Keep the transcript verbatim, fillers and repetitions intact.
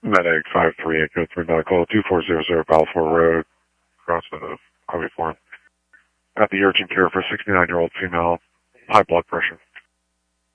Medic five three eight, go through medical, two four zero zero Balfour Road, across the Highway four. At the urgent care for sixty-nine-year-old female, high blood pressure.